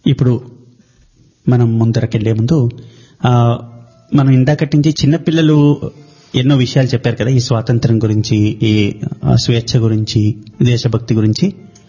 ఇప్పుడు మనం ముందరకెళ్లే ముందు మనం ఇందాకటి నుంచి చిన్నపిల్లలు ఎన్నో విషయాలు చెప్పారు కదా, ఈ స్వాతంత్రం గురించి, ఈ స్వేచ్ఛ గురించి, దేశభక్తి గురించి.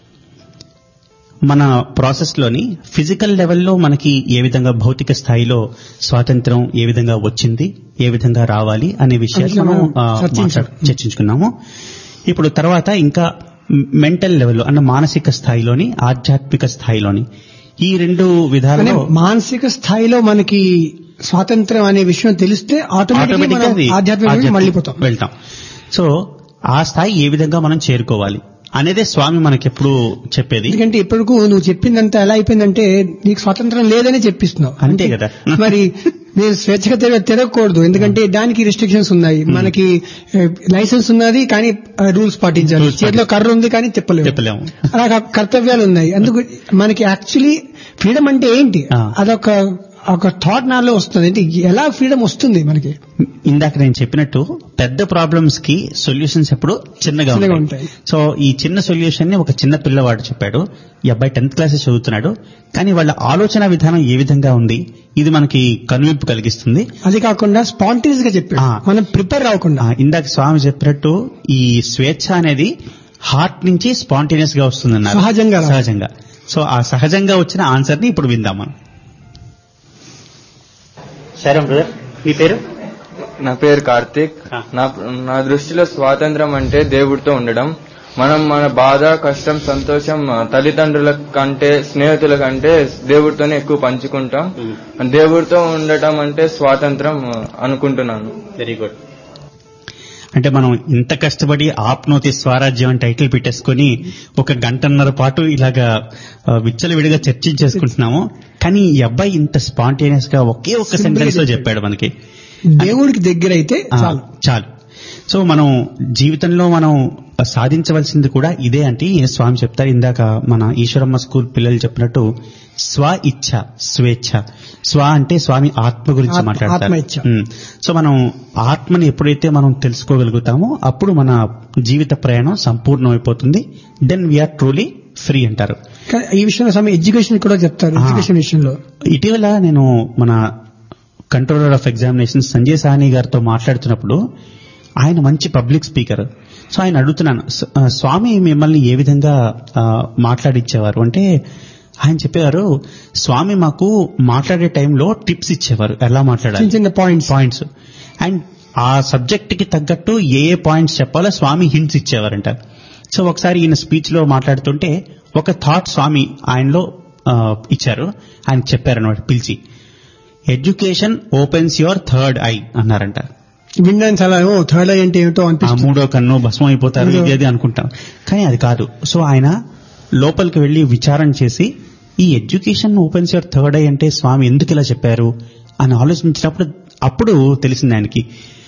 మన ప్రాసెస్లోని ఫిజికల్ లెవెల్లో మనకి ఏ విధంగా భౌతిక స్థాయిలో స్వాతంత్రం ఏ విధంగా వచ్చింది, ఏ విధంగా రావాలి అనే విషయాలు మనం చర్చించుకున్నాము. ఇప్పుడు తర్వాత ఇంకా మెంటల్ లెవెల్లో అంటే మానసిక స్థాయిలోని, ఆధ్యాత్మిక స్థాయిలోని ఈ రెండు విధాలలో మానసిక స్థాయిలో మనకి స్వాతంత్రం అనే విషయం తెలిస్తే ఆటోమేటిక్గా ఆధ్యాత్మిక వెళ్తాం. సో ఆ స్థాయి ఏ విధంగా మనం చేరుకోవాలి అనేదే స్వామి మనకెప్పుడు చెప్పేది. ఎందుకంటే ఇప్పటికు నువ్వు చెప్పిందంతా ఎలా అయిపోయిందంటే నీకు స్వాతంత్రం లేదని చెప్పిస్తున్నావు. అంతే కదా. మరి నేను స్వేచ్ఛగా తిరగకూడదు, ఎందుకంటే దానికి రిస్ట్రిక్షన్స్ ఉన్నాయి. మనకి లైసెన్స్ ఉన్నది కానీ రూల్స్ పాటించాలి, చేతిలో కర్ర ఉంది కానీ చెప్పలేము, అలా కర్తవ్యాలు ఉన్నాయి. అందుకు మనకి యాక్చువల్లీ ఫ్రీడమ్ అంటే ఏంటి, అదొక థాట్ నాలో వస్తుంది. అంటే ఎలా ఫ్రీడమ్ వస్తుంది మనకి? ఇందాక నేను చెప్పినట్టు పెద్ద ప్రాబ్లమ్స్ కి సొల్యూషన్స్ ఎప్పుడు చిన్నగా ఉంటాయి. సో ఈ చిన్న సొల్యూషన్ ని ఒక చిన్న పిల్లవాడు చెప్పాడు. ఈ అబ్బాయి 10th క్లాస్ చదువుతున్నాడు, కానీ వాళ్ళ ఆలోచన విధానం ఏ విధంగా ఉంది, ఇది మనకి కనువిప్పు కలిగిస్తుంది. అది కాకుండా స్పాంటేనియస్ గా చెప్పాడు, మనం ప్రిపేర్ అవ్వకుండా. ఇందాక స్వామి చెప్పినట్టు ఈ స్వేచ్ఛ అనేది హార్ట్ నుంచి స్పాంటేనియస్ గా వస్తుందన్నారు, సహజంగా. సో ఆ సహజంగా వచ్చిన ఆన్సర్ ని ఇప్పుడు విందాం మనం. సరే బ్రదర్, మీ పేరు? నా పేరు కార్తీక్. నా దృష్టిలో స్వాతంత్రం అంటే దేవుడితో ఉండడం. మనం మన బాధ, కష్టం, సంతోషం తల్లిదండ్రుల కంటే, స్నేహితుల కంటే దేవుడితోనే ఎక్కువ పంచుకుంటాం. దేవుడితో ఉండటం అంటే స్వాతంత్రం అనుకుంటున్నాను. Very good. అంటే మనం ఇంత కష్టపడి ఆప్నోతి స్వరాజ్యం అని టైటిల్ పెట్టేసుకుని 1 గంటన్నర పాటు ఇలాగా విచ్చలవిడిగా చర్చించేసుకుంటున్నాము. కానీ ఈ అబ్బాయి ఇంత స్పాంటేనియస్ గా ఒకే ఒక్క సెంటెన్స్ లో చెప్పాడు మనకి. దేవుడికి దగ్గర అయితే చాలు. సో మనం జీవితంలో మనం సాధించవలసింది కూడా ఇదే అంటే స్వామి చెప్తారు. ఇందాక మన ఈశ్వరమ్మ స్కూల్ పిల్లలు చెప్పినట్టు స్వ ఇచ్ఛ, స్వేచ్ఛ. స్వ అంటే స్వామి ఆత్మ గురించి మాట్లాడతారు. సో మనం ఆత్మని ఎప్పుడైతే మనం తెలుసుకోగలుగుతామో అప్పుడు మన జీవిత ప్రయాణం సంపూర్ణమైపోతుంది. దెన్ వీఆర్ ట్రూలీ ఫ్రీ అంటారు. ఈ విషయంలో స్వామి ఎడ్యుకేషన్ కూడా చెప్తారు. ఎడ్యుకేషన్ విషయంలో ఇటీవల నేను మన controller of examination Sanjay Sawhney గారితో మాట్లాడుతున్నప్పుడు, ఆయన మంచి పబ్లిక్ స్పీకర్. సో ఆయన అడుగుతున్నాను, స్వామి మిమ్మల్ని ఏ విధంగా మాట్లాడిచ్చేవారు అంటే ఆయన చెప్పేవారు, స్వామి మాకు మాట్లాడే టైంలో టిప్స్ ఇచ్చేవారు, ఎలా మాట్లాడాలి, చిన్న పాయింట్స్. అండ్ ఆ సబ్జెక్ట్ కి తగ్గట్టు ఏ పాయింట్స్ చెప్పాలో స్వామి హింట్స్ ఇచ్చేవారంట. సో ఒకసారి ఈయన స్పీచ్ లో మాట్లాడుతుంటే ఒక థాట్ స్వామి ఆయనలో ఇచ్చారు. ఆయన చెప్పారన్నమాట పిలిచి, education opens your third I అన్నారంట. వినడానికి చాలా థర్డ్ ఐ అంటే ఏమిటో అనిపిస్తుంది, 3వ కన్ను భస్మం అయిపోతారు ఇది అనుకుంటాం, కానీ అది కాదు. సో ఆయన లోపలికి వెళ్లి విచారణ చేసి ఈ education opens your third I అంటే స్వామి ఎందుకు ఇలా చెప్పారు అని ఆలోచించినప్పుడు అప్పుడు తెలిసింది ఆయనకి,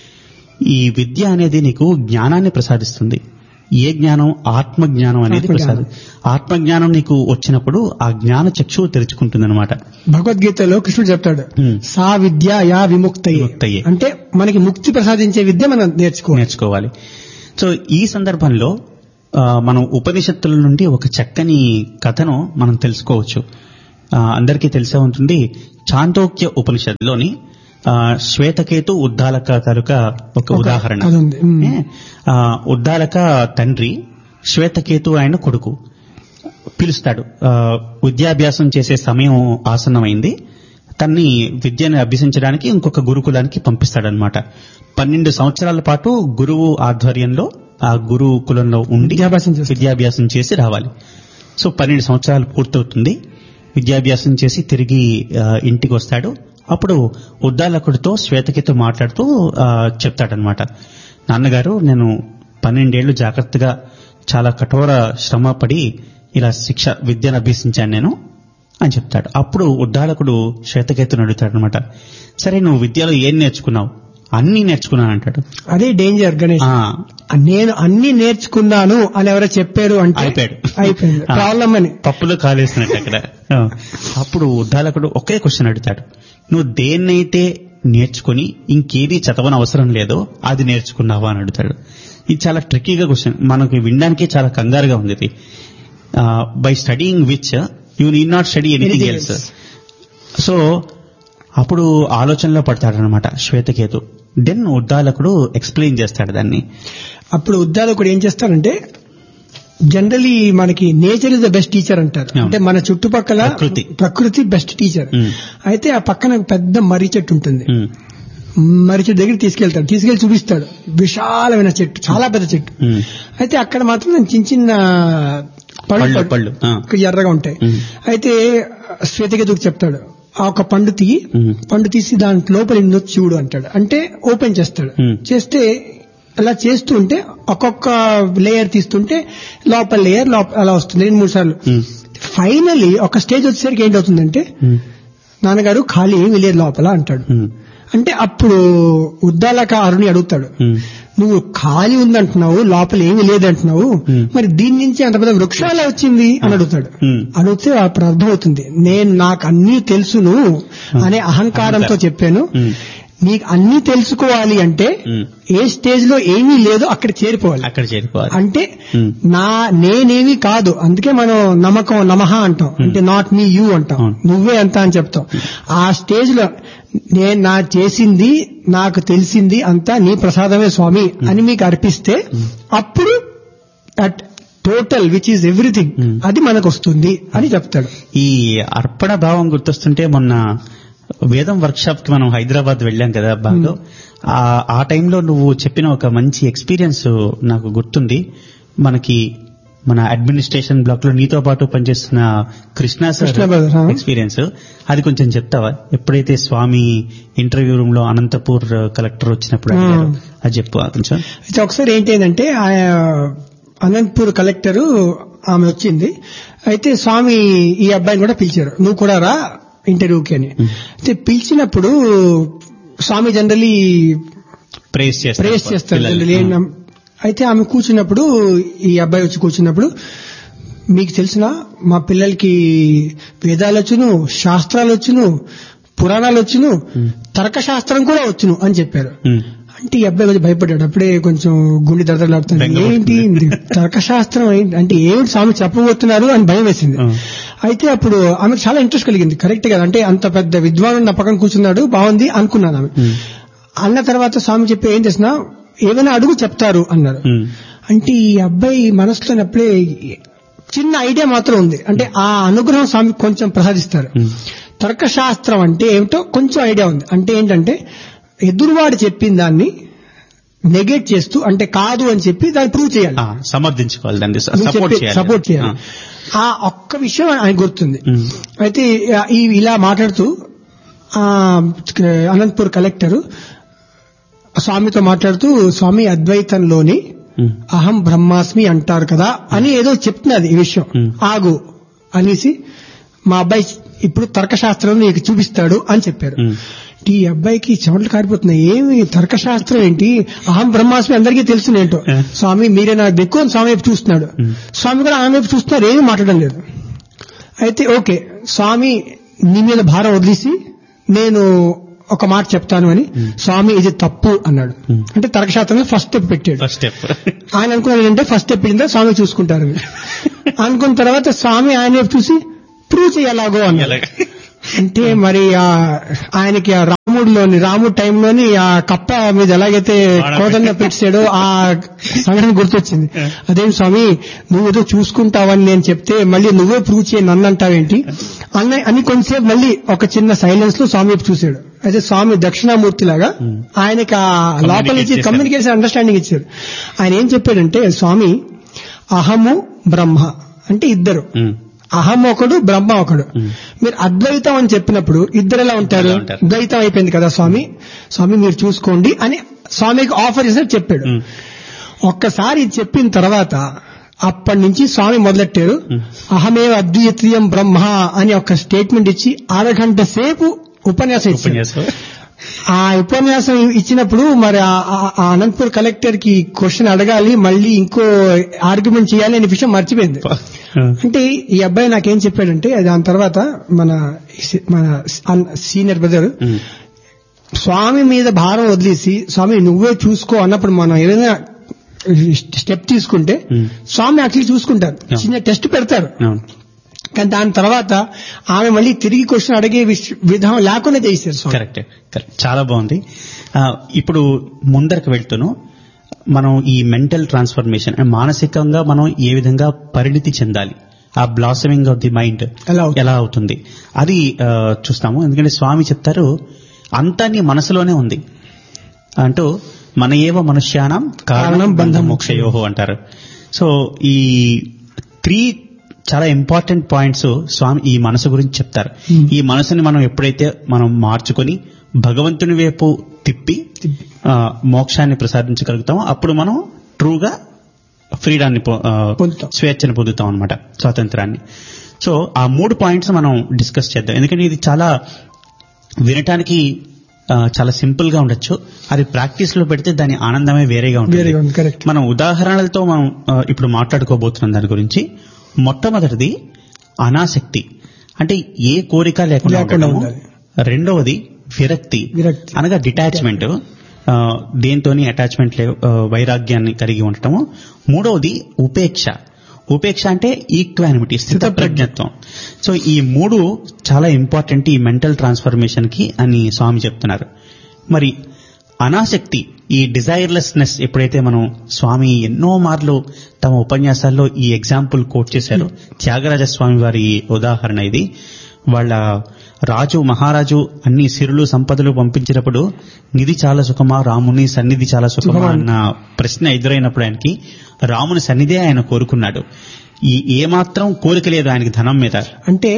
ఈ విద్య అనేది నీకు జ్ఞానాన్ని ప్రసాదిస్తుంది. ఏ జ్ఞానం? ఆత్మజ్ఞానం అనేది ఆత్మజ్ఞానం నీకు వచ్చినప్పుడు ఆ జ్ఞాన చక్షువు తెరుచుకుంటుందన్నమాట. భగవద్గీతలో కృష్ణుడు చెప్తాడు, సా విద్య యా విముక్తయే, అంటే మనకి ముక్తి ప్రసాదించే విద్య మనం నేర్చుకోవాలి. సో ఈ సందర్భంలో మనం ఉపనిషత్తుల నుండి ఒక చక్కని కథను మనం తెలుసుకోవచ్చు. అందరికీ తెలిసే ఉంటుంది, చాందోక్య ఉపనిషత్తులోని శ్వేతకేతు ఉద్దాలక తాలూకా ఒక ఉదాహరణ. ఉద్దాలక తండ్రి, శ్వేతకేతు ఆయన కొడుకు. పిలుస్తాడు, విద్యాభ్యాసం చేసే సమయం ఆసన్నమైంది, తన్ని విద్యను అభ్యసించడానికి ఇంకొక గురుకులానికి పంపిస్తాడనమాట. 12 సంవత్సరాల పాటు గురువు ఆధ్వర్యంలో ఆ గురుకులంలో ఉండి విద్యాభ్యాసం చేసి రావాలి. సో 12 సంవత్సరాలు పూర్తవుతుంది. విద్యాభ్యాసం చేసి తిరిగి ఇంటికి వస్తాడు. అప్పుడు ఉద్దాలకుడితో శ్వేతకేతు మాట్లాడుతూ చెప్తాడనమాట, నాన్నగారు నేను 12 ఏళ్లు జాగ్రత్తగా చాలా కఠోర శ్రమ పడి ఇలా విద్యను అభ్యసించాను నేను అని చెప్తాడు. అప్పుడు ఉద్దాలకుడు శ్వేతకేతుని అడుగుతాడనమాట, సరే నువ్వు విద్యలో ఏం నేర్చుకున్నావు? అన్ని నేర్చుకున్నాను అంటాడు. అదే డేంజర్ గణేష్, నేను అన్ని నేర్చుకున్నాను అని ఎవరో చెప్పారు అంటే అయిపోయింది ప్రాబ్లం అని పప్పులో కాలేసినట్టు అక్కడ. అప్పుడు ఉద్దాలకుడు ఒకే క్వశ్చన్ అడుగుతాడు, నువ్వు దేన్నైతే నేర్చుకుని ఇంకేది చదవని అవసరం లేదో అది నేర్చుకున్నావా అని అడుగుతాడు. ఇది చాలా ట్రిక్కీగా క్వశ్చన్, మనకి వినడానికి చాలా కంగారుగా ఉంది. By studying which you need not study anything else. So అప్పుడు ఆలోచనలో పడతాడనమాట శ్వేతకేతు. దెన్ ఉద్దాలకుడు ఎక్స్ప్లెయిన్ చేస్తాడు దాన్ని. అప్పుడు ఉద్దాలకుడు ఏం చేస్తాడంటే, జనరలీ మనకి nature is the best teacher అంటారు. అంటే మన చుట్టుపక్కల ప్రకృతి బెస్ట్ టీచర్. అయితే ఆ పక్కన పెద్ద మర్రి చెట్టు ఉంటుంది. మర్రి చెట్టు దగ్గర తీసుకెళ్లి చూపిస్తాడు. విశాలమైన చెట్టు, చాలా పెద్ద చెట్టు. అయితే అక్కడ మాత్రం చిన్న చిన్న పళ్ళు ఎర్రగా ఉంటాయి. అయితే శ్వేతకేతుకు చెప్తాడు, ఆ ఒక పండు తీసి దాని లోపల ఎన్నో చూడు అంటాడు. అంటే ఓపెన్ చేస్తాడు. చేస్తే అలా చేస్తూ ఉంటే ఒక్కొక్క లేయర్ తీస్తుంటే లోపల లేయర్ అలా వస్తుంది 2-3 సార్లు. ఫైనలీ ఒక స్టేజ్ వచ్చేసరికి ఏంటవుతుందంటే, నాన్నగారు ఖాళీ ఏమి లేదు లోపల అంటాడు. అంటే అప్పుడు ఉద్దాలకారుని అడుగుతాడు, నువ్వు ఖాళీ ఉందంటున్నావు, లోపల ఏమీ లేదంటున్నావు, మరి దీని నుంచి అంత పెద్ద వృక్షాలే వచ్చింది అని అడుగుతాడు. అడిగితే అప్పుడు అర్థమవుతుంది, నాకు అన్నీ తెలుసును అనే అహంకారంతో చెప్పాను. నీకు అన్ని తెలుసుకోవాలి అంటే ఏ స్టేజ్ లో ఏమీ లేదో అక్కడ చేరిపోవాలి. అంటే నేనేమీ కాదు. అందుకే మనం నమః అంటాం. అంటే నాట్ మీ యూ అంటాం, నువ్వే అంతా అని చెప్తాం. ఆ స్టేజ్ లో నా చేసింది, నాకు తెలిసింది అంతా నీ ప్రసాదమే స్వామి అని మీకు అర్పిస్తే అప్పుడు that total which is everything అది మనకు వస్తుంది అని చెప్తాడు. ఈ అర్పణ భావం గుర్తొస్తుంటే, మొన్న వేదం వర్క్ షాప్ కి మనం హైదరాబాద్ వెళ్ళాం కదా బాగా. ఆ టైంలో నువ్వు చెప్పిన ఒక మంచి ఎక్స్పీరియన్స్ నాకు గుర్తుంది. మన అడ్మినిస్ట్రేషన్ బ్లాక్ లో నీతో పాటు పనిచేస్తున్న కృష్ణ సార్ ఎక్స్పీరియన్స్ అది కొంచెం చెప్తావా? ఎప్పుడైతే స్వామి ఇంటర్వ్యూ రూమ్ లో అనంతపూర్ కలెక్టర్ వచ్చినప్పుడు అది చెప్పు కొంచెం. అయితే ఒకసారి ఏంటంటే, అనంతపూర్ కలెక్టర్ ఆమె వచ్చింది. అయితే స్వామి ఈ అబ్బాయిని కూడా పిలిచారు, నువ్వు కూడా రా ఇంటర్వ్యూకి అని. అయితే పిలిచినప్పుడు స్వామి జనరలీ ప్రేస్ చేస్తారు. అయితే ఆమె కూర్చున్నప్పుడు, ఈ అబ్బాయి వచ్చి కూర్చున్నప్పుడు, మీకు తెలిసిన మా పిల్లలకి వేదాలు వచ్చును, శాస్త్రాలు వచ్చును, పురాణాలు వచ్చును, తర్కశాస్త్రం కూడా వచ్చును అని చెప్పారు. అంటే ఈ అబ్బాయి కొంచెం భయపడ్డాడు. అప్పుడే కొంచెం గుండె దడదలాడుతుంది. ఏంటి తర్కశాస్త్రం అంటే ఏమిటి స్వామి చెప్పబోతున్నారు అని భయం వేసింది. అయితే అప్పుడు ఆమెకు చాలా ఇంట్రెస్ట్ కలిగింది. కరెక్ట్ కదా, అంటే అంత పెద్ద విద్వాను నా పక్కన కూర్చున్నాడు, బాగుంది అనుకున్నాను ఆమె. అన్న తర్వాత స్వామి చెప్పి ఏం చేసినా ఏమైనా అడుగు చెప్తారు అన్నారు. అంటే ఈ అబ్బాయి మనసులో అప్పుడే చిన్న ఐడియా మాత్రం ఉంది. అంటే ఆ అనుగ్రహం స్వామి కొంచెం ప్రసాదిస్తారు. తర్కశాస్త్రం అంటే ఏమిటో కొంచెం ఐడియా ఉంది. అంటే ఏంటంటే ఎదురువాడు చెప్పిన దాన్ని నెగేట్ చేస్తూ, అంటే కాదు అని చెప్పి దాన్ని ప్రూవ్ చేయాలి, సమర్థించుకోవాలి, దాన్ని సపోర్ట్ చేయాలి. ఆ ఒక్క విషయం ఆయన గుర్తుంది. అయితే ఇలా మాట్లాడుతూ అనంతపూర్ కలెక్టర్ స్వామితో మాట్లాడుతూ, స్వామి అద్వైతంలోని అహం బ్రహ్మాస్మి అంటారు కదా అని ఏదో చెప్తున్నది ఈ విషయం, ఆగు అనేసి మా అబ్బాయి ఇప్పుడు తర్కశాస్త్రం నీకు చూపిస్తాడు అని చెప్పారు. ఈ అబ్బాయికి చెమటలు కారిపోతున్నాయి. ఏమి తర్కశాస్త్రం ఏంటి, అహం బ్రహ్మాస్మి అందరికీ తెలుసునేంటో, స్వామి మీరే నాకు దిక్కు అని స్వామి వైపు చూస్తున్నాడు. స్వామి కూడా ఆమె వైపు చూస్తున్నారు, ఏమీ మాట్లాడడం లేదు. అయితే ఓకే స్వామి నీ మీద భారం వదిలేసి నేను ఒక మాట చెప్తాను అని, స్వామి ఇది తప్పు అన్నాడు. అంటే తర్కశాస్త్రంలో ఫస్ట్ స్టెప్ పెట్టాడు. ఆయన అనుకున్నాడు ఏంటంటే ఫస్ట్ స్టెప్ పెట్టిందా స్వామి చూసుకుంటారు అనుకున్న తర్వాత స్వామి ఆయన వైపు చూసి ప్రూవ్ చేయాలాగో అన్నాడు. అంటే మరి ఆయనకి ఆ రాముడు టైంలోని ఆ కప్ప మీద ఎలాగైతే కోదండ పెట్టాడో ఆ సంఘటన గుర్తొచ్చింది. అదేం స్వామి నువ్వు ఏదో చూసుకుంటావని నేను చెప్తే మళ్ళీ నువ్వే ప్రూవ్ చేయి నన్ను అంటావేంటి అని కొంతసేపు మళ్ళీ ఒక చిన్న సైలెన్స్ లో స్వామి చూశాడు. అయితే స్వామి దక్షిణామూర్తి లాగా ఆయనకి ఆ లోపల నుంచి కమ్యూనికేషన్ అండర్స్టాండింగ్ ఇచ్చారు. ఆయన ఏం చెప్పాడంటే, స్వామి అహము బ్రహ్మ అంటే ఇద్దరు, అహం ఒకడు బ్రహ్మ ఒకడు. మీరు అద్వైతం అని చెప్పినప్పుడు ఇద్దరు ఎలా ఉంటారు, ద్వైతం అయిపోయింది కదా స్వామి మీరు చూసుకోండి అని స్వామికి ఆఫర్ చేసినట్టు చెప్పాడు. ఒక్కసారి చెప్పిన తర్వాత అప్పటి నుంచి స్వామి మొదలెట్టారు, అహమేవ అద్వితీయం బ్రహ్మ అని ఒక స్టేట్మెంట్ ఇచ్చి 6 గంటల సేపు ఉపన్యాసం ఇచ్చారు. ఆ ఉపన్యాసం ఇచ్చినప్పుడు మరి అనంతపూర్ కలెక్టర్ కి క్వశ్చన్ అడగాలి, మళ్ళీ ఇంకో ఆర్గ్యుమెంట్ చేయాలి అనే విషయం మర్చిపోయింది. అంటే ఈ అబ్బాయి నాకేం చెప్పాడంటే, దాని తర్వాత మన సీనియర్ బ్రదర్ స్వామి మీద భారం వదిలేసి స్వామి నువ్వే చూసుకో అన్నప్పుడు మనం ఏదైనా స్టెప్ తీసుకుంటే స్వామి యాక్చువల్లీ చూసుకుంటారు, చిన్న టెస్ట్ పెడతారు. కానీ దాని తర్వాత ఆమె మళ్ళీ తిరిగి క్వశ్చన్ అడిగే విధానం లేకుండా చేశారు స్వామి. కరెక్ట్. చాలా బాగుంది. ఇప్పుడు ముందరకు వెళ్తూను మనం ఈ మెంటల్ ట్రాన్స్ఫర్మేషన్, మానసికంగా మనం ఏ విధంగా పరిణితి చెందాలి, ఆ బ్లాసమింగ్ ఆఫ్ ది మైండ్ ఎలా అవుతుంది అది చూస్తాము. ఎందుకంటే స్వామి చెప్తారు అంతా నీ మనసులోనే ఉంది అంటూ, మన ఏవ మనుష్యానం కారణం బంధం మోక్షయోహో అంటారు. సో ఈ 3 చాలా ఇంపార్టెంట్ పాయింట్స్ స్వామి ఈ మనసు గురించి చెప్తారు. ఈ మనసుని మనం ఎప్పుడైతే మనం మార్చుకొని భగవంతుని వైపు తిప్పి మోక్షాన్ని ప్రసాదించగలుగుతామో అప్పుడు మనం ట్రూగా ఫ్రీడాన్ని స్వేచ్ఛను పొందుతాం అనమాట, స్వాతంత్రాన్ని. సో ఆ 3 పాయింట్స్ మనం డిస్కస్ చేద్దాం. ఎందుకంటే ఇది చాలా వినటానికి చాలా సింపుల్ గా ఉండొచ్చు, అది ప్రాక్టీస్ లో పెడితే దాని ఆనందమే వేరేగా ఉంటుంది. మనం ఉదాహరణలతో మనం ఇప్పుడు మాట్లాడుకోబోతున్నాం దాని గురించి. మొట్టమొదటిది అనాసక్తి, అంటే ఏ కోరిక లేకుండా ఉండటము. రెండవది విరక్తి అనగా డిటాచ్మెంట్, దేంతోని అటాచ్మెంట్ వైరాగ్యాన్ని కలిగి ఉండటము. మూడవది ఉపేక్ష. ఉపేక్ష అంటే ఈక్వానిమిటీ, స్థిత ప్రజ్ఞత్వం. సో ఈ 3 చాలా ఇంపార్టెంట్ ఈ మెంటల్ ట్రాన్స్ఫర్మేషన్ కి అని స్వామి చెప్తున్నారు. మరి అనాసక్తి, ఈ డిజైర్లెస్నెస్ ఎప్పుడైతే మనం స్వామి ఎన్నో మార్లు తమ ఉపన్యాసాల్లో ఈ ఎగ్జాంపుల్ కోట్ చేశారు. త్యాగరాజ స్వామి వారి ఉదాహరణ ఇది. వాళ్ళ మహారాజు అన్ని సిరులు సంపదలు పంపించినప్పుడు నిధి చాలా సుఖమా, రాముని సన్నిధి చాలా సుఖమా అన్న ప్రశ్న ఎదురైనప్పుడు ఆయనకి రాముని సన్నిధే ఆయన కోరుకున్నాడు. ఈ ఏమాత్రం కోరిక లేదు ఆయనకి ధనం మీద. అంటే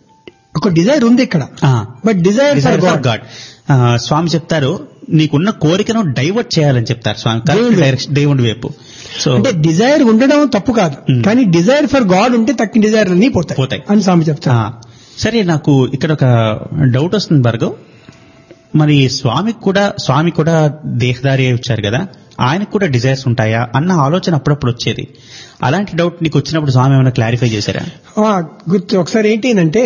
ఒక డిజైర్ ఉంది ఇక్కడ, బట్ డిజైర్ ఫర్ గాడ్. స్వామి చెప్తారు నీకున్న కోరికను డైవర్ట్ చేయాలని చెప్తారు స్వామి, దేవుడి వైపు. సో అంటే డిజైర్ ఉండడం తప్పు కాదు, కానీ డిజైర్ ఫర్ గాడ్ ఉంటే తక్కిన డిజైర్ అన్ని పోతాయి అని స్వామి చెప్తారు. సరే, నాకు ఇక్కడ ఒక డౌట్ వస్తుంది భార్గవ్. మరి స్వామి కూడా దేహదారి వచ్చారు కదా, ఆయనకు కూడా డిజైర్స్ ఉంటాయా అన్న ఆలోచన అప్పుడప్పుడు వచ్చేది. అలాంటి డౌట్ నీకు వచ్చినప్పుడు స్వామి ఏమైనా క్లారిఫై చేశారా? గుర్తు ఒకసారి ఏంటంటే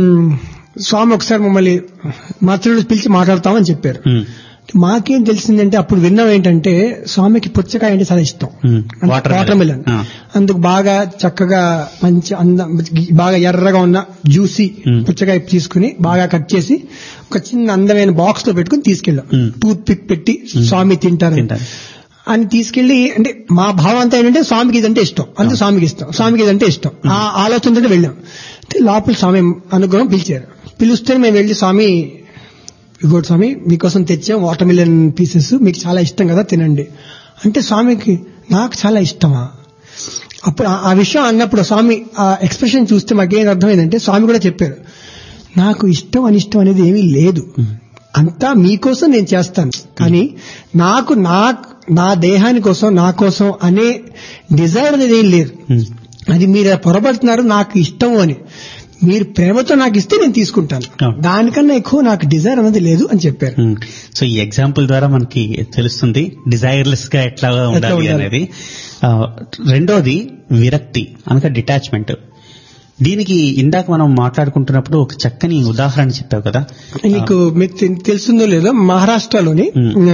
స్వామి ఒకసారి మమ్మల్ని మాత్రుడు పిలిచి మాట్లాడతామని చెప్పారు. మాకేం తెలిసిందంటే అప్పుడు విన్నాం ఏంటంటే స్వామికి పుచ్చకాయ అంటే చాలా ఇష్టం, వాటర్ మిలన్. అందుకు బాగా చక్కగా మంచి బాగా ఎర్రగా ఉన్న జ్యూసీ పుచ్చకాయ తీసుకుని బాగా కట్ చేసి ఒక చిన్న అందమైన బాక్స్ లో పెట్టుకుని తీసుకెళ్ళాం. టూత్ పిక్ పెట్టి స్వామి తింటారు అని తీసుకెళ్లి, అంటే మా భావం అంతా ఏంటంటే స్వామికి ఇదంటే ఇష్టం, అందుకు స్వామికి ఇదంటే ఇష్టం, ఆ ఆలోచనతో వెళ్ళాం. లోపల స్వామి అనుగ్రహం పిలిచారు. పిలిస్తే మేము వెళ్ళి స్వామి ఇగోటి స్వామి మీకోసం తెచ్చాం వాటర్ మిలన్ పీసెస్, మీకు చాలా ఇష్టం కదా తినండి అంటే స్వామికి నాకు చాలా ఇష్టమా. అప్పుడు ఆ విషయం అన్నప్పుడు స్వామి ఆ ఎక్స్ప్రెషన్ చూస్తే మాకేం అర్థమైందంటే స్వామి కూడా చెప్పారు నాకు ఇష్టం అనిష్టం అనేది ఏమీ లేదు, అంతా మీకోసం నేను చేస్తాను, కానీ నాకు నా దేహాని కోసం నా కోసం అనే డిజైర్ అనేది ఏం లేదు. అది మీరు పొరపడుతున్నారు నాకు ఇష్టం అని. మీరు ప్రేమతో నాకు ఇస్తే నేను తీసుకుంటాను, దానికన్నా ఎక్కువ నాకు డిజైర్ అనేది లేదు అని చెప్పారు. సో ఈ ఎగ్జాంపుల్ ద్వారా మనకి తెలుస్తుంది డిజైర్లెస్ గా ఎట్లా ఉండాలి అనేది. రెండోది విరక్తి అనగా డిటాచ్మెంట్. దీనికి ఇందాక మనం మాట్లాడుకుంటున్నప్పుడు ఒక చక్కని ఉదాహరణ చెప్పావు కదా. మీకు తెలుస్తుందో లేదో, మహారాష్ట్రలోని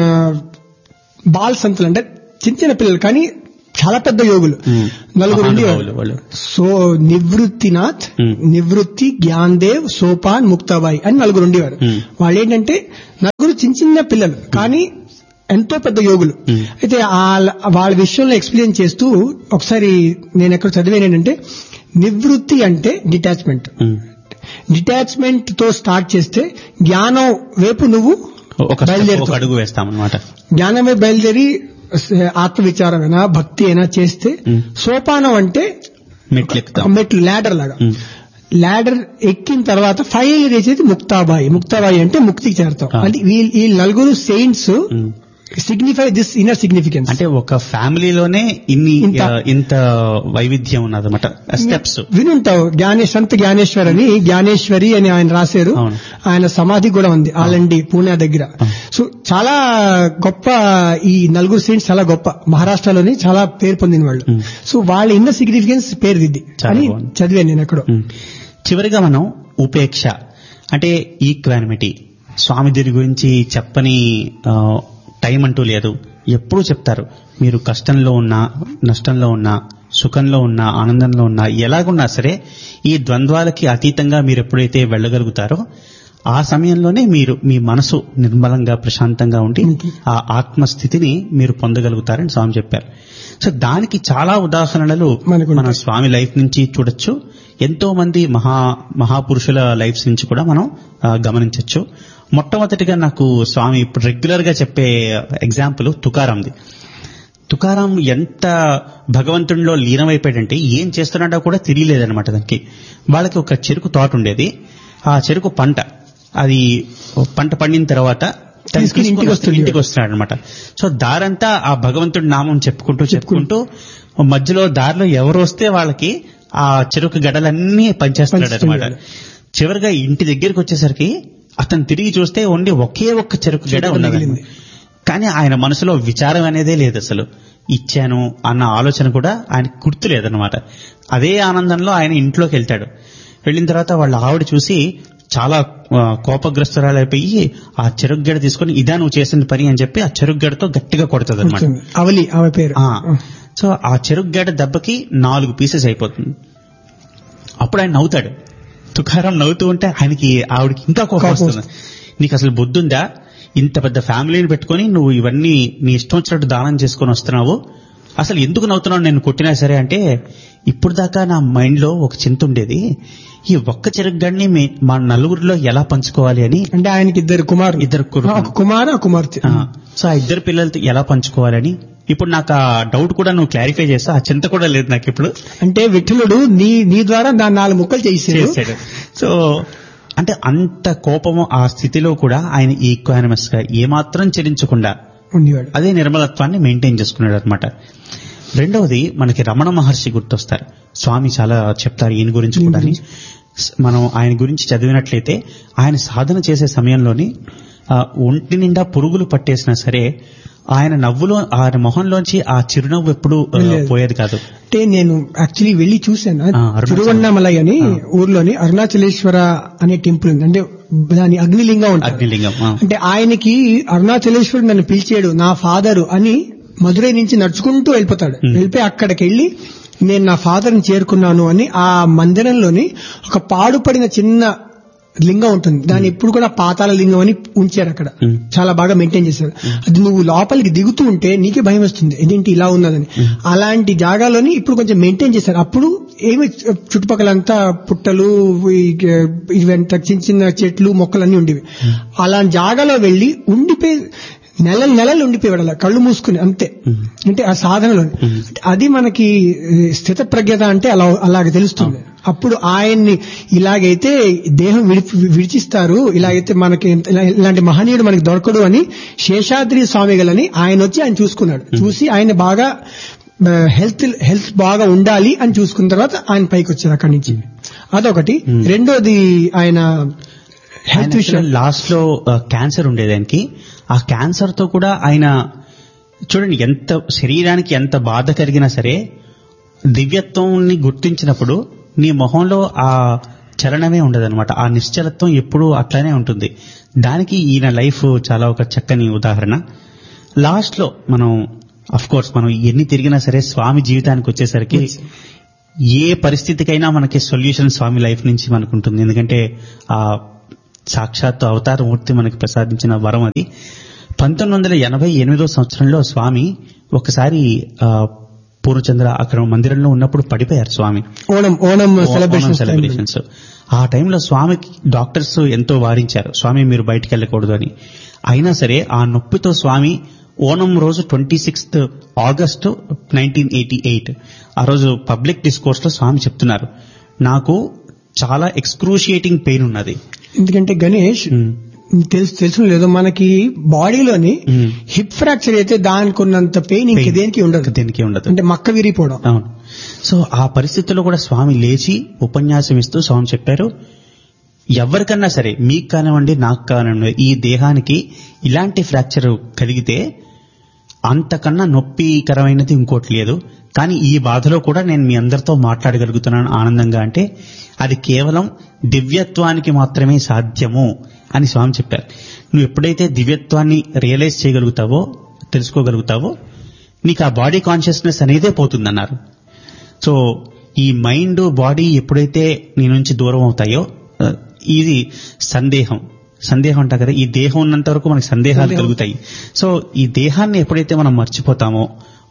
బాల్ సంతులు అంటే చిన్న చిన్న పిల్లలు కానీ చాలా పెద్ద యోగులు నలుగురు ఉండేవాళ్ళు. సో నివృత్తినాథ్, నివృత్తి, జ్ఞాన్దేవ్, సోపాన్, ముక్తాబాయి అని నలుగురు ఉండేవారు. వాళ్ళు ఏంటంటే నలుగురు చిన్న చిన్న పిల్లలు కానీ ఎంతో పెద్ద యోగులు. అయితే వాళ్ళ విషయంలో ఎక్స్ప్లెయిన్ చేస్తూ ఒకసారి నేను ఎక్కడ చదివాను ఏంటంటే నివృత్తి అంటే డిటాచ్మెంట్. డిటాచ్మెంట్ తో స్టార్ట్ చేస్తే జ్ఞానం వైపు నువ్వు అడుగు వేస్తామన్నమాట. జ్ఞానం వైపు బయలుదేరి ఆత్మవిచారమైనా భక్తి అయినా చేస్తే సోపానం అంటే మెట్లు ల్యాడర్ లాగా. ల్యాడర్ ఎక్కిన తర్వాత ఫైనల్ చేసేది ముక్తాబాయి అంటే ముక్తికి చేరతాం. అంటే ఈ నలుగురు saints signify this inner significance. అంటే ఒక ఫ్యామిలీలోనే ఇంత వైవిధ్యం ఉన్నదన్నమాట. స్టెప్స్ వినుంటావు. సంత జ్ఞానేశ్వరి అని ఆయన రాశారు. ఆయన సమాధి కూడా ఉంది ఆలండి పూణే దగ్గర. సో చాలా గొప్ప ఈ నలుగురు సెయింట్స్, చాలా గొప్ప, మహారాష్ట్రలోని చాలా పేరు పొందిన వాళ్ళు. సో వాళ్ళ ఇన్నర్ సిగ్నిఫికెన్స్ పేరు దిద్ది అని చదివాను నేను ఎక్కడో. చివరిగా మనం ఉపేక్ష అంటే ఈక్వానిమిటీ. స్వామి దీని గురించి చెప్పని టైం అంటూ లేదు. ఎప్పుడూ చెప్తారు, మీరు కష్టంలో ఉన్నా, నష్టంలో ఉన్నా, సుఖంలో ఉన్నా, ఆనందంలో ఉన్నా, ఎలాగున్నా సరే ఈ ద్వంద్వాలకి అతీతంగా మీరు ఎప్పుడైతే వెళ్ళగలుగుతారో ఆ సమయంలోనే మీరు మీ మనసు నిర్మలంగా ప్రశాంతంగా ఉండి ఆ ఆత్మస్థితిని మీరు పొందగలుగుతారని స్వామి చెప్పారు. సో దానికి చాలా ఉదాహరణలు మన స్వామి లైఫ్ నుంచి చూడొచ్చు. ఎంతో మంది మహాపురుషుల లైఫ్స్ నుంచి కూడా మనం గమనించవచ్చు. మొట్టమొదటిగా నాకు స్వామి ఇప్పుడు రెగ్యులర్ గా చెప్పే ఎగ్జాంపుల్ తుకారాంది. తుకారాం ఎంత భగవంతుడిలో లీనమైపోయాడంటే ఏం చేస్తున్నాడో కూడా తెలియలేదన్నమాట. దానికి వాళ్ళకి ఒక చెరుకు తోట ఉండేది. ఆ చెరుకు పంట పండిన తర్వాత ఇంటికి వస్తున్నాడు అనమాట. సో దారంతా ఆ భగవంతుడి నామం చెప్పుకుంటూ మధ్యలో దారిలో ఎవరు వస్తే వాళ్ళకి ఆ చెరుకు గడలన్నీ పనిచేస్తున్నాడు అనమాట. చివరిగా ఇంటి దగ్గరికి వచ్చేసరికి అతను తిరిగి చూస్తే ఓన్లీ ఒకే ఒక్క చెరుకు గడ ఉన్నది. కానీ ఆయన మనసులో విచారం అనేదే లేదు, అసలు ఇచ్చాను అన్న ఆలోచన కూడా ఆయనకు గుర్తు లేదనమాట. అదే ఆనందంలో ఆయన ఇంట్లోకి వెళ్తాడు. వెళ్ళిన తర్వాత వాళ్ళ ఆవిడ చూసి చాలా కోపగ్రస్తురాలైపోయి ఆ చెరుకు గడ తీసుకుని ఇదా నువ్వు చేసిన పని అని చెప్పి ఆ చెరుకు గడతో గట్టిగా కొడుతుంది అనమాట. సో ఆ చెరుకు గడ దెబ్బకి 4 పీసెస్ అయిపోతుంది. అప్పుడు ఆయన నవ్వుతాడు. తుకారం నవ్వుతూ ఉంటే ఆయనకి ఆవిడకి ఇంకా కోపం వస్తుంది. నీకు అసలు బుద్ధుందా? ఇంత పెద్ద ఫ్యామిలీని పెట్టుకుని నువ్వు ఇవన్నీ నీ ఇష్టం వచ్చినట్టు దానం చేసుకుని వస్తున్నావు, అసలు ఎందుకు నవ్వుతున్నావు నేను కొట్టినా సరే అంటే, ఇప్పుడు దాకా నా మైండ్ లో ఒక చింత ఉండేది, ఈ ఒక్క చెరుగ్గడిని మా నలుగురిలో ఎలా పంచుకోవాలి అని. అంటే ఆయనకి ఇద్దరు కుమార్తె. సో ఆ ఇద్దరు పిల్లలతో ఎలా పంచుకోవాలని ఇప్పుడు నాకు ఆ డౌట్ కూడా నువ్వు క్లారిఫై చేస్తా. ఆ చింత కూడా లేదు నాకు ఇప్పుడు. అంటే విఠలుడు నీ ద్వారా దాన్ని 4 ముక్కలు చేసాడు. సో అంటే అంత కోపము ఆ స్థితిలో కూడా ఆయన ఈక్వానిమస్ గా ఏమాత్రం చెల్లించకుండా ఉండేవాడు. అదే నిర్మలత్వాన్ని మెయింటైన్ చేసుకున్నాడు అనమాట. రెండవది మనకి రమణ మహర్షి గుర్తొస్తారు. స్వామి చాలా చెప్తారు ఈయన గురించి కూడా. మనం ఆయన గురించి చదివినట్లయితే ఆయన సాధన చేసే సమయంలోని ఒంటి నిండా పురుగులు పట్టేసినా సరే ఆయన నవ్వులో, ఆయన మొహంలోంచి ఆ చిరునవ్వు ఎప్పుడు పోయేది కాదు. అంటే నేను యాక్చువల్లీ వెళ్లి చూశాను. తిరువన్నామలై అని ఊర్లోని అరుణాచలేశ్వర అనే టెంపుల్ ఉంది. అంటే దాని అగ్నిలింగం ఉంటుంది. అంటే ఆయనకి అరుణాచలేశ్వరుడు నన్ను పిలిచాడు నా ఫాదరు అని మధురై నుంచి నడుచుకుంటూ వెళ్ళిపోతాడు. వెళ్ళిపోయి అక్కడికి వెళ్ళి నేను నా ఫాదర్ని చేరుకున్నాను అని ఆ మందిరంలోని ఒక పాడుపడిన చిన్న లింగం ఉంటుంది. దాన్ని ఇప్పుడు కూడా పాతాళ లింగం అని ఉంచారు అక్కడ. చాలా బాగా మెయింటైన్ చేశారు. అది నువ్వు లోపలికి దిగుతూ ఉంటే నీకే భయం వస్తుంది, ఏంటి ఇలా ఉన్నదని. అలాంటి జాగాలోని ఇప్పుడు కొంచెం మెయింటైన్ చేశారు. అప్పుడు ఏమి చుట్టుపక్కలంతా పుట్టలు, ఇవంతా చిన్న చిన్న చెట్లు, మొక్కలన్నీ ఉండేవి. అలాంటి జాగాలో వెళ్లి ఉండిపోయి నెలలు ఉండిపోయాడు అలా కళ్ళు మూసుకుని అంతే. అంటే ఆ సాధనలో అది మనకి స్థిత ప్రజ్ఞత అంటే అలాగే తెలుస్తుంది. అప్పుడు ఆయన్ని ఇలాగైతే దేహం విడిచిస్తారు, ఇలాగైతే మనకి ఇలాంటి మహనీయుడు మనకి దొరకడు అని శేషాద్రి స్వామిగలని ఆయన వచ్చి ఆయన చూసుకున్నాడు. చూసి ఆయన బాగా హెల్త్ బాగా ఉండాలి అని చూసుకున్న తర్వాత ఆయన పైకి వచ్చారు అక్కడి నుంచి. అదొకటి. రెండోది ఆయన హెల్త్ విషయం లాస్ట్ లో క్యాన్సర్ ఉండేది ఆయనకి. ఆ క్యాన్సర్ తో కూడా ఆయన చూడండి ఎంత శరీరానికి ఎంత బాధ కలిగినా సరే దివ్యత్వాన్ని గుర్తించినప్పుడు నీ మొహంలో ఆ చలనమే ఉండదన్నమాట. ఆ నిశ్చలత్వం ఎప్పుడూ అట్లానే ఉంటుంది. దానికి ఈయన లైఫ్ చాలా ఒక చక్కని ఉదాహరణ. లాస్ట్ లో మనం అఫ్ కోర్స్ మనం ఎన్ని తిరిగినా సరే స్వామి జీవితానికి వచ్చేసరికి ఏ పరిస్థితికైనా మనకి సొల్యూషన్ స్వామి లైఫ్ నుంచి మనకు ఉంటుంది. ఎందుకంటే ఆ సాక్షాత్తు అవతారమూర్తి మనకి ప్రసాదించిన వరం అది. 1988 సంవత్సరంలో స్వామి ఒకసారి పూర్ణచంద్ర అక్కడ మందిరంలో ఉన్నప్పుడు పడిపోయారు స్వామి. ఓణం సెలబ్రేషన్స్. ఆ టైంలో స్వామికి డాక్టర్స్ ఎంతో వారించారు, స్వామి మీరు బయటికి వెళ్ళకూడదు అని. అయినా సరే ఆ నొప్పితో స్వామి ఓణం రోజు 26 ఆగస్టు 1988 ఆ రోజు పబ్లిక్ డిస్కోర్స్ లో స్వామి చెప్తున్నారు, నాకు చాలా ఎక్స్క్రూషియేటింగ్ పెయిన్ ఉన్నది. ఎందుకంటే గణేష్ తెలుసు లేదో మనకి బాడీలోని హిప్ ఫ్రాక్చర్ అయితే దానికి ఉన్నంత పెయిన్ ఇంక దేనికి ఉండదు. అంటే మక్క విరిగిపోవడం. అవును. సో ఆ పరిస్థితుల్లో కూడా స్వామి లేచి ఉపన్యాసం ఇస్తూ స్వామి చెప్పారు, ఎవరికన్నా సరే మీకు కానివ్వండి నాకు కానివ్వండి ఈ దేహానికి ఇలాంటి ఫ్రాక్చర్ కలిగితే అంతకన్నా నొప్పికరమైనది ఇంకోటి లేదు. కానీ ఈ బాధలో కూడా నేను మీ అందరితో మాట్లాడగలుగుతున్నాను ఆనందంగా. అంటే అది కేవలం దివ్యత్వానికి మాత్రమే సాధ్యము అని స్వామి చెప్పారు. నువ్వు ఎప్పుడైతే దివ్యత్వాన్ని రియలైజ్ చేయగలుగుతావో తెలుసుకోగలుగుతావో నీకు ఆ బాడీ కాన్షియస్నెస్ అనేదే పోతుందన్నారు. సో ఈ మైండ్ బాడీ ఎప్పుడైతే నీ నుంచి దూరం అవుతాయో ఇది సందేహం అంటారు కదా, ఈ దేహం ఉన్నంత వరకు మనకి సందేహాలు కలుగుతాయి. సో ఈ దేహాన్ని ఎప్పుడైతే మనం మర్చిపోతామో,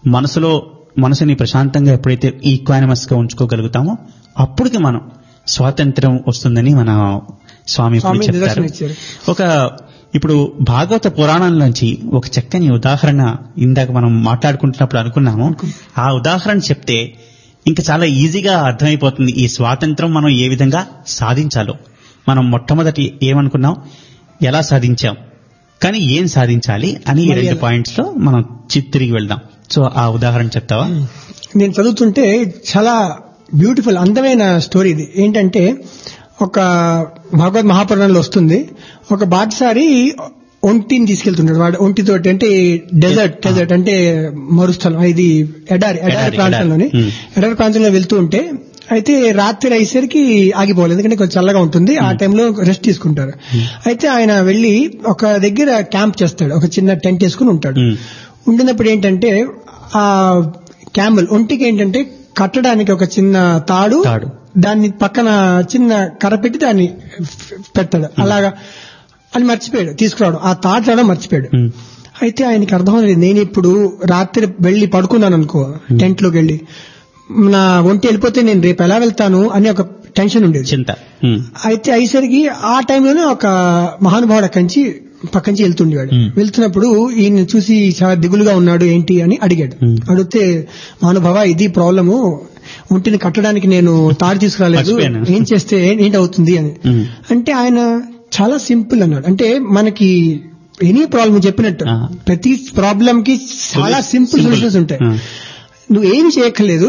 మనసుని ప్రశాంతంగా ఎప్పుడైతే ఈక్వానిమస్ గా ఉంచుకోగలుగుతామో అప్పటికి మనం స్వాతంత్ర్యం వస్తుందని మన స్వామి చెప్తారు. ఇప్పుడు భాగవత పురాణంలోంచి ఒక చక్కని ఉదాహరణ ఇందాక మనం మాట్లాడుకుంటున్నప్పుడు అనుకున్నాము. ఆ ఉదాహరణ చెప్తే ఇంకా చాలా ఈజీగా అర్థమైపోతుంది ఈ స్వాతంత్రం మనం ఏ విధంగా సాధించాలో. మనం మొట్టమొదటి ఏమనుకున్నాం, ఎలా సాధించాం, కానీ ఏం సాధించాలి అని ఈ 2 పాయింట్స్ లో మనం తిరిగి వెళ్దాం. సో ఆ ఉదాహరణ చెప్తావా? నేను చదువుతుంటే చాలా బ్యూటిఫుల్ అందమైన స్టోరీ ఇది. ఏంటంటే ఒక భగవద్ మహాపురాణంలో వస్తుంది, ఒక బాటసారి ఒంటిని తీసుకెళ్తుంటాడు. వాడు ఒంటితోటి అంటే డెజర్ట్ అంటే మరుస్థలం, ఇది ఎడారి ప్రాంతంలో వెళ్తూ ఉంటే అయితే రాత్రి అయ్యేసరికి ఆగిపోలేదు, ఎందుకంటే కొంచెం చల్లగా ఉంటుంది. ఆ టైంలో రెస్ట్ తీసుకుంటారు. అయితే ఆయన వెళ్లి ఒక దగ్గర క్యాంప్ చేస్తాడు, ఒక చిన్న టెంట్ వేసుకుని ఉంటాడు. ఉండినప్పుడు ఏంటంటే ఆ క్యామెల్ ఒంటికి ఏంటంటే కట్టడానికి ఒక చిన్న తాడు, దాన్ని పక్కన చిన్న కర్ర పెట్టి దాన్ని పెడతాడు. అలాగా అని మర్చిపోయాడు తీసుకురావడం, ఆ తాడు రావడం మర్చిపోయాడు. అయితే ఆయనకి అర్థం లేదు, నేను ఇప్పుడు రాత్రి వెళ్లి పడుకున్నాను అనుకో, టెంట్ లోకి వెళ్లి నా ఒంటి వెళ్ళిపోతే నేను రేపు ఎలా వెళ్తాను అని ఒక టెన్షన్ ఉండేది, చింత. అయితే అయ్యేసరికి ఆ టైంలోనే ఒక మహానుభావుడు పక్కంచి వెళ్తుండేవాడు. వెళ్తున్నప్పుడు ఈయన చూసి చాలా దిగులుగా ఉన్నాడు, ఏంటి అని అడిగాడు. అడిగితే, మహానుభావ ఇది ప్రాబ్లము, ఒంటిని కట్టడానికి నేను తాడు తీసుకురాలేదు, ఏం చేస్తే ఏంటి అవుతుంది అని అంటే ఆయన చాలా సింపుల్ అన్నాడు. అంటే మనకి ఎనీ ప్రాబ్లం చెప్పినట్టు ప్రతి ప్రాబ్లం కి చాలా సింపుల్ సొల్యూషన్స్ ఉంటాయి. నువ్వేమి చేయక్కర్లేదు,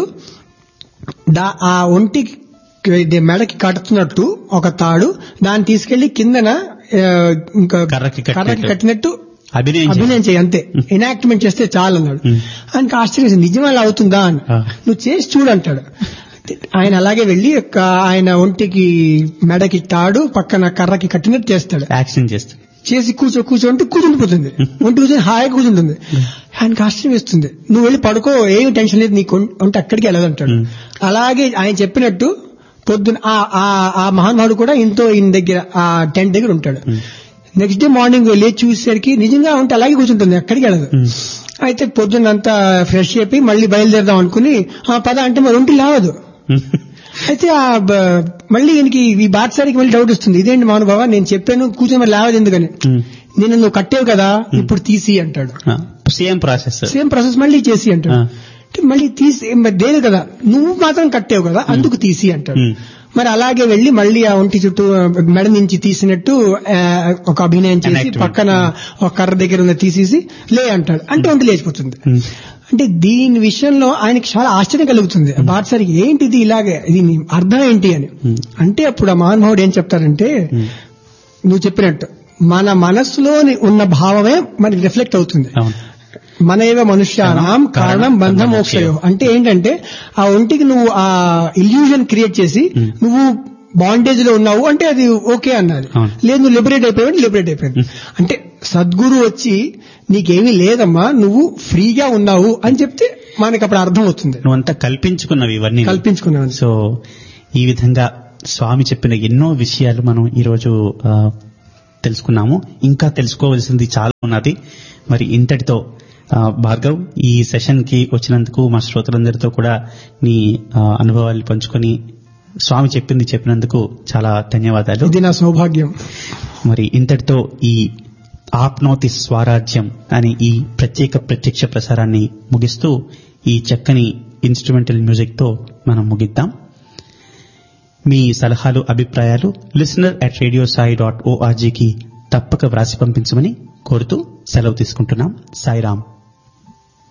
ఆ ఒంటికి మెడకి కట్టుతున్నట్టు ఒక తాడు, దాన్ని తీసుకెళ్లి కిందన ఇంకా కర్రకి కట్టినట్టు అభినయం చేయి, అంతే, ఎనాక్ట్మెంట్ చేస్తే చాలు అన్నాడు. ఆయనకి ఆశ్చర్యం, నిజం అలా అవుతుందా అని, నువ్వు చేసి చూడు అంటాడు. ఆయన అలాగే వెళ్లి ఆయన ఒంటికి మెడకి తాడు పక్కన కర్రకి కట్టినట్టు చేస్తాడు, యాక్షన్ చేస్తాడు. చేసి కూర్చోంటే కూర్చుండిపోతుంది, ఒంటి కూర్చొని హాయిగా కూర్చుంటుంది. ఆయనకు ఆశ్చర్యం వేస్తుంది, నువ్వు వెళ్ళి పడుకో, ఏమి టెన్షన్ లేదు, నీకు ఒంటి అక్కడికి వెళ్ళదంటాడు. అలాగే ఆయన చెప్పినట్టు పొద్దున ఆ మహానుభావుడు కూడా ఈయన దగ్గర ఆ టెంట్ దగ్గర ఉంటాడు. నెక్స్ట్ డే మార్నింగ్ లేచి చూసేసరికి నిజంగా ఉంటే అలాగే కూర్చుంటుంది, ఎక్కడికి వెళ్ళదు. అయితే పొద్దున్నంతా ఫ్రెష్ అయిపోయి మళ్ళీ బయలుదేరదాం అనుకుని పద అంటే మరి ఒంటి లేవదు. అయితే మళ్ళీ ఈయనకి ఈ బాటసారికి మళ్ళీ డౌట్ వస్తుంది, ఇదేంటి మహానుభావ నేను చెప్పాను కూర్చొని మరి లేవదు ఎందుకని, నేను నువ్వు కట్టేవు కదా ఇప్పుడు తీసి అంటాడు. సేమ్ ప్రాసెస్ మళ్ళీ చేసి అంటాడు. మళ్ళీ తీసి దేని కదా, నువ్వు మాత్రం కట్టేవు కదా అందుకు తీసి అంటాడు. మరి అలాగే వెళ్లి మళ్ళీ ఆ ఒంటి చుట్టూ మెడ నుంచి తీసినట్టు ఒక అభినయం చేసి పక్కన ఒక కర్ర దగ్గర ఉన్న తీసేసి లే అంటాడు, అంటే ఒంటి లేచిపోతుంది. అంటే దీని విషయంలో ఆయనకి చాలా ఆశ్చర్యం కలుగుతుంది. బాటసారికి ఏంటిది ఇలాగే, దీని అర్థం ఏంటి అని అంటే అప్పుడు ఆ మహానుభావుడు ఏం చెప్తారంటే, నువ్వు చెప్పినట్టు మన మనస్సులోని ఉన్న భావమే మనకి రిఫ్లెక్ట్ అవుతుంది. మన ఏవ మనుష్యానాం కారణం బంధ మోక్షయో అంటే ఏంటంటే ఆ ఒంటికి నువ్వు ఆ ఇల్యూజన్ క్రియేట్ చేసి నువ్వు బాండేజ్ లో ఉన్నావు అంటే అది ఓకే అన్నది, లేదు నువ్వు లిబరేట్ అయిపోయింది అంటే సద్గురు వచ్చి నీకేమీ లేదమ్మా నువ్వు ఫ్రీగా ఉన్నావు అని చెప్తే మనకి అప్పుడు అర్థం అవుతుంది. నువ్వంతా కల్పించుకున్నావు, ఇవన్నీ కల్పించుకున్నావు. సో ఈ విధంగా స్వామి చెప్పిన ఎన్నో విషయాలు మనం ఈరోజు తెలుసుకున్నాము. ఇంకా తెలుసుకోవాల్సింది చాలా ఉన్నది. మరి ఇంతటితో భార్గవ్, ఈ సెషన్ కి వచ్చినందుకు మా శ్రోతలందరితో కూడా నీ అనుభవాలు పంచుకొని స్వామి చెప్పినందుకు చాలా ధన్యవాదాలు. ఇది నా సౌభాగ్యం. మరి ఇంతటితో ఈ ఆప్నోతి స్వరాజ్యం అనే ఈ ప్రత్యక్ష ప్రసారాన్ని ముగిస్తూ ఈ చక్కని ఇన్స్ట్రుమెంటల్ మ్యూజిక్ తో మనం ముగిద్దాం. మీ సలహాలు, అభిప్రాయాలు listener@radiosai.org కి తప్పక వ్రాసి పంపించమని కోరుతూ సెలవు తీసుకుంటున్నాం. సాయిరాం.